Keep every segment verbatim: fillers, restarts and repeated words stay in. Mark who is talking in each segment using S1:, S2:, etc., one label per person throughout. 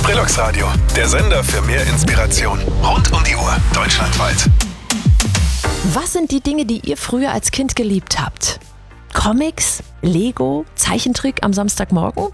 S1: Brillux Radio, der Sender für mehr Inspiration. Rund um die Uhr, deutschlandweit.
S2: Was sind die Dinge, die ihr früher als Kind geliebt habt? Comics, Lego, Zeichentrick am Samstagmorgen?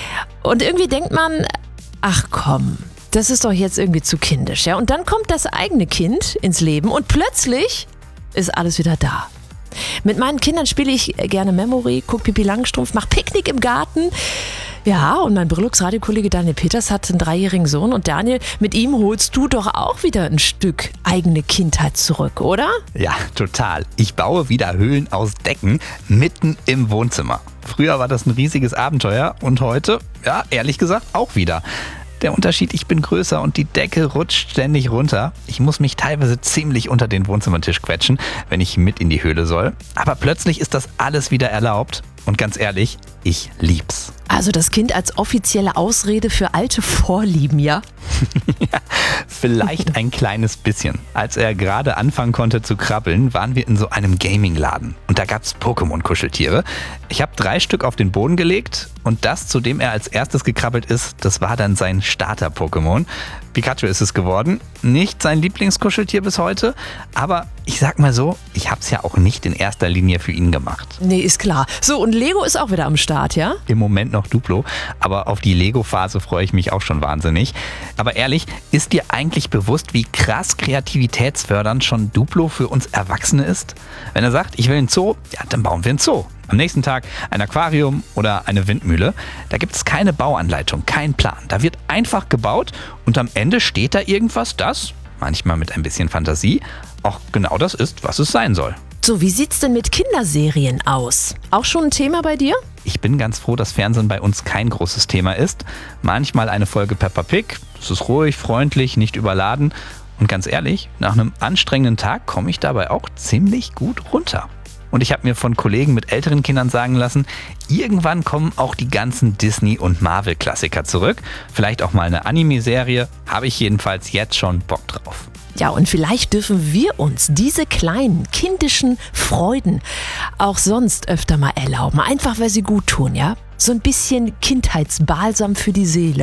S2: Und irgendwie denkt man, ach komm, das ist doch jetzt irgendwie zu kindisch. Ja? Und dann kommt das eigene Kind ins Leben und plötzlich ist alles wieder da. Mit meinen Kindern spiele ich gerne Memory, gucke Pippi Langstrumpf, mache Picknick im Garten. Ja, und mein Brillux-Radiokollege Daniel Peters hat einen dreijährigen Sohn. Und Daniel, mit ihm holst du doch auch wieder ein Stück eigene Kindheit zurück, oder?
S3: Ja, total. Ich baue wieder Höhlen aus Decken mitten im Wohnzimmer. Früher war das ein riesiges Abenteuer und heute, ja, ehrlich gesagt, auch wieder. Der Unterschied, ich bin größer und die Decke rutscht ständig runter. Ich muss mich teilweise ziemlich unter den Wohnzimmertisch quetschen, wenn ich mit in die Höhle soll. Aber plötzlich ist das alles wieder erlaubt. Und ganz ehrlich, ich lieb's.
S2: Also das Kind als offizielle Ausrede für alte Vorlieben, ja?
S3: Ja, vielleicht ein kleines bisschen. Als er gerade anfangen konnte zu krabbeln, waren wir in so einem Gaming-Laden. Und da gab's Pokémon-Kuscheltiere. Ich habe drei Stück auf den Boden gelegt und das, zu dem er als erstes gekrabbelt ist, das war dann sein Starter-Pokémon. Pikachu ist es geworden. Nicht sein Lieblingskuscheltier bis heute, aber ich sag mal so, ich hab's ja auch nicht in erster Linie für ihn gemacht.
S2: Nee, ist klar. So, und Lego ist auch wieder am Start, ja?
S3: Im Moment noch Duplo, aber auf die Lego-Phase freue ich mich auch schon wahnsinnig. Aber ehrlich, ist dir eigentlich bewusst, wie krass kreativitätsfördernd schon Duplo für uns Erwachsene ist? Wenn er sagt, ich will einen Zoo, ja, dann bauen wir einen Zoo. Am nächsten Tag ein Aquarium oder eine Windmühle. Da gibt es keine Bauanleitung, keinen Plan. Da wird einfach gebaut und am Ende steht da irgendwas, das, manchmal mit ein bisschen Fantasie, auch genau das ist, was es sein soll.
S2: So, wie sieht's denn mit Kinderserien aus? Auch schon ein Thema bei dir?
S3: Ich bin ganz froh, dass Fernsehen bei uns kein großes Thema ist. Manchmal eine Folge Peppa Pig. Das ist ruhig, freundlich, nicht überladen. Und ganz ehrlich, nach einem anstrengenden Tag komme ich dabei auch ziemlich gut runter. Und ich habe mir von Kollegen mit älteren Kindern sagen lassen, irgendwann kommen auch die ganzen Disney- und Marvel-Klassiker zurück. Vielleicht auch mal eine Anime-Serie. Habe ich jedenfalls jetzt schon Bock drauf.
S2: Ja, und vielleicht dürfen wir uns diese kleinen kindischen Freuden auch sonst öfter mal erlauben. Einfach, weil sie gut tun, ja? So ein bisschen Kindheitsbalsam für die Seele.